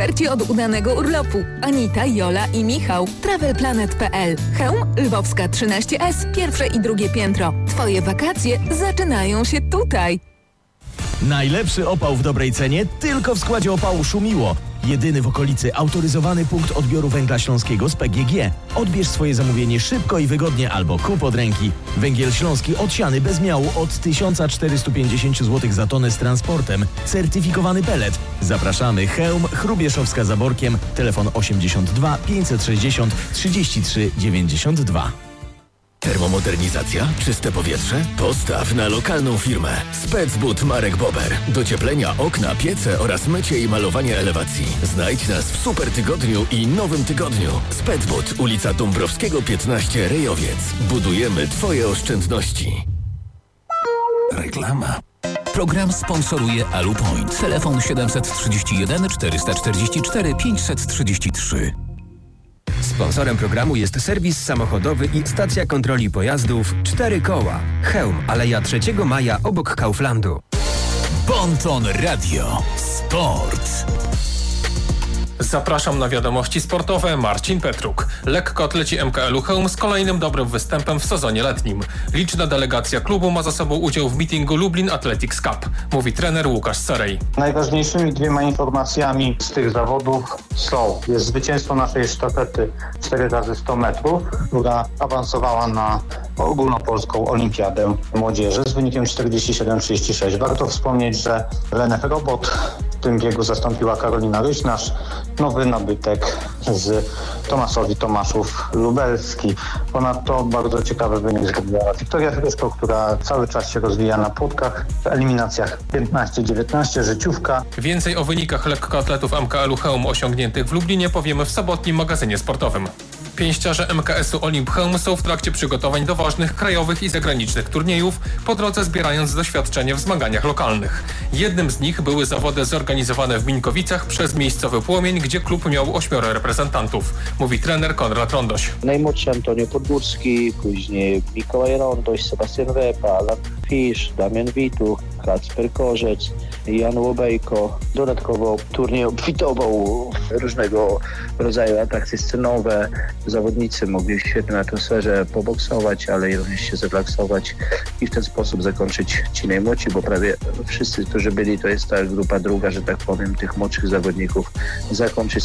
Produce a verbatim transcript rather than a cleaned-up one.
eksperci od udanego urlopu. Anita, Jola i Michał. travelplanet kropka p l. Chełm, Lwowska trzynaście S, pierwsze i drugie piętro. Twoje wakacje zaczynają się tutaj. Najlepszy opał w dobrej cenie tylko w składzie opału Szumiło. Jedyny w okolicy autoryzowany punkt odbioru węgla śląskiego z P G G. Odbierz swoje zamówienie szybko i wygodnie albo kup od ręki. Węgiel śląski odsiany bez miału od tysiąc czterysta pięćdziesiąt złotych za tonę z transportem. Certyfikowany pelet. Zapraszamy. Chełm, Chrubieszowska za Borkiem. Telefon osiemdziesiąt dwa pięćset sześćdziesiąt trzydzieści trzy dziewięćdziesiąt dwa. Termomodernizacja? Czyste powietrze? Postaw na lokalną firmę. Specbud Marek Bober. Docieplenia, okna, piece oraz mycie i malowanie elewacji. Znajdź nas w super tygodniu i nowym tygodniu. Specbud, ulica Dąbrowskiego piętnaście, Rejowiec. Budujemy Twoje oszczędności. Reklama. Program sponsoruje Alupoint. Telefon siedemset trzydzieści jeden czterysta czterdzieści cztery pięćset trzydzieści trzy. Sponsorem programu jest serwis samochodowy i stacja kontroli pojazdów Cztery Koła. Chełm, Aleja trzeciego maja obok Kauflandu. Bonton Radio. Sport. Zapraszam na wiadomości sportowe. Marcin Petruk. Lekkoatleci M K L-u Chełm z kolejnym dobrym występem w sezonie letnim. Liczna delegacja klubu ma za sobą udział w meetingu Lublin Athletics Cup, mówi trener Łukasz Serej. Najważniejszymi dwiema informacjami z tych zawodów są: jest zwycięstwo naszej sztafety cztery razy sto metrów, która awansowała na ogólnopolską olimpiadę młodzieży z wynikiem czterdzieści siedem trzydzieści sześć. Warto wspomnieć, że Lenę Robot w tym biegu zastąpiła Karolina Ryś, nasz nowy nabytek z Tomaszowi Tomaszów Lubelski. Ponadto bardzo ciekawy wynik zrobiła Wiktoria Hryszko, która cały czas się rozwija na płotkach w eliminacjach piętnaście dziewiętnaście, życiówka. Więcej o wynikach lekkoatletów M K L-u Chełm osiągniętych w Lublinie powiemy w sobotnim magazynie sportowym. Pięściarze M K S-u Olimp Chełm są w trakcie przygotowań do ważnych krajowych i zagranicznych turniejów, po drodze zbierając doświadczenie w zmaganiach lokalnych. Jednym z nich były zawody zorganizowane w Mińkowicach przez miejscowy Płomień, gdzie klub miał ośmioro reprezentantów, mówi trener Konrad Rondoś. Najmłodszy Antonio Podgórski, później Mikołaj Rondoś, Sebastian Wepa, Alan Fisz, Damian Wituch, Kacper Korzec, Jan Łobejko. Dodatkowo turniej obfitował różnego rodzaju atrakcje scenowe. Zawodnicy mogli w świetnej atmosferze poboksować, ale również się zrelaksować i w ten sposób zakończyć ci najmłodsi, bo prawie wszyscy, którzy byli, to jest ta grupa druga, że tak powiem, tych młodszych zawodników, zakończyć